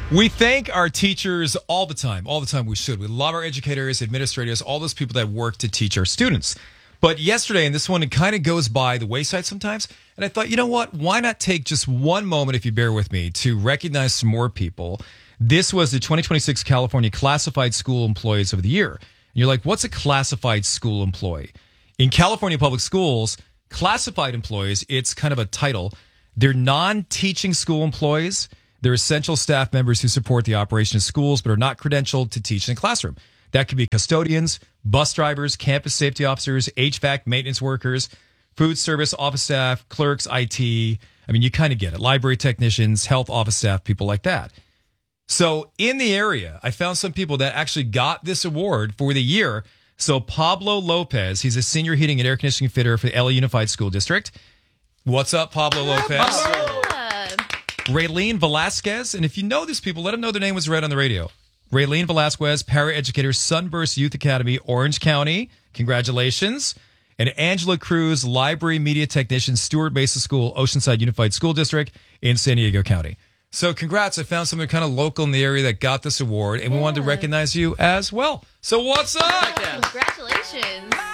We thank our teachers all the time. All the time we should. We love our educators, administrators, all those people that work to teach our students. But yesterday, and this one, it kind of goes by the wayside sometimes. And I thought, you know what? Why not take just one moment, if you bear with me, to recognize some more people. This was the 2026 California Classified School Employees of the Year. And you're like, what's a classified school employee? In California public schools, classified employees, it's kind of a title. They're non-teaching school employees. They're essential staff members who support the operation of schools but are not credentialed to teach in a classroom. That could be custodians, bus drivers, campus safety officers, HVAC maintenance workers, food service office staff, clerks, IT. I mean, you kind of get it. Library technicians, health office staff, people like that. So in the area, I found some people that actually got this award for the year. So Pablo Lopez, he's a senior heating and air conditioning fitter for the LA Unified School District. What's up, Pablo Lopez? Raylene Velasquez, and if you know these people, let them know their name was read on the radio. Raylene Velasquez, paraeducator, Sunburst Youth Academy, Orange County. Congratulations. And Angela Cruz, library media technician, Stewart Mesa School, Oceanside Unified School District in San Diego County. So congrats. I found something kind of local in the area that got this award, and we wanted to recognize you as well. So what's up? Congratulations.